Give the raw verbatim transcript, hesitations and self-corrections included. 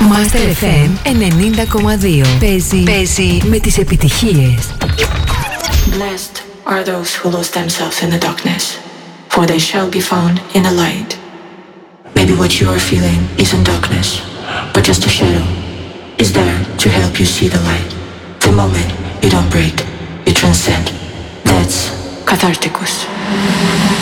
Master εφ εμ ενενήντα κόμμα δύο. Παίζει, παίζει με τις επιτυχίες. Blessed are those who lose themselves in the darkness, for they shall be found in the light. Maybe what you are feeling isn't darkness, but just a shadow is there to help you see the light. The moment you don't break, you transcend. That's catharticus.